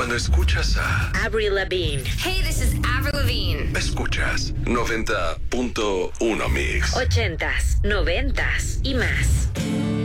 Cuando escuchas a Avril Lavigne. Hey, this is Avril Lavigne. escuchas 90.1 Mix. 80s, 90s y más.